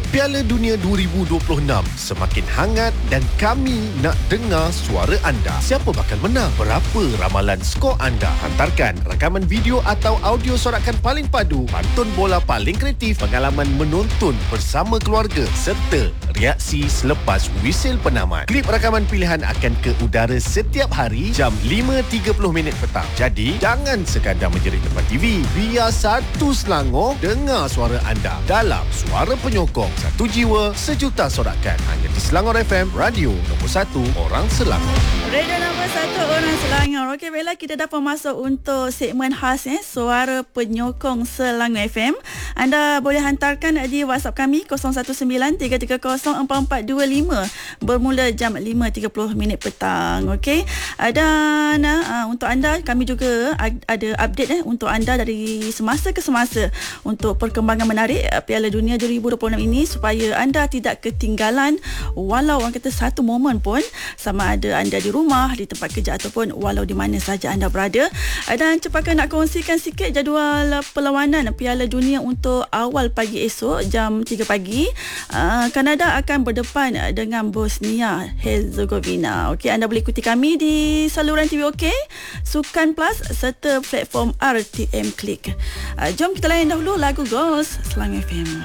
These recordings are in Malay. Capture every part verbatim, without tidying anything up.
Piala Dunia dua ribu dua puluh enam semakin hangat dan kami nak dengar suara anda. Siapa bakal menang? Berapa ramalan skor anda? Hantarkan rakaman video atau audio sorakan paling padu, pantun bola paling kreatif, pengalaman menonton bersama keluarga serta reaksi selepas wisil penamat. Klip rakaman pilihan akan ke udara setiap hari jam lima tiga puluh minit petang. Jadi, jangan sekadar menjerit depan T V. Biar satu Selangor dengar suara anda dalam Suara Penyokong. Satu jiwa, sejuta sorakan. Hanya di Selangor F M, radio nombor satu orang Selangor. Radio nombor satu orang Selangor. Okey, baiklah, kita dapat masuk untuk segmen khas eh, Suara Penyokong Selangor F M. Anda boleh hantarkan di WhatsApp kami kosong satu sembilan tiga tiga kosong empat empat dua lima bermula jam lima tiga puluh minit petang. Okey. Dan uh, untuk anda, kami juga ada update eh untuk anda dari semasa ke semasa untuk perkembangan menarik Piala Dunia dua ribu dua puluh enam ini, supaya anda tidak ketinggalan walau orang kata satu momen pun, sama ada anda di rumah, di tempat kerja ataupun walau di mana saja anda berada. Dan cepatkan nak kongsikan sikit jadual perlawanan Piala Dunia untuk awal pagi esok jam tiga pagi. Uh, Kanada akan berdepan dengan Bosnia Herzegovina. Okey, anda boleh ikuti kami di saluran T V OK, Sukan Plus serta platform R T M Klik. Uh, jom kita layan dahulu lagu Ghost Selangor F M.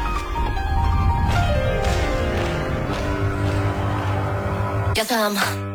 Guess I'm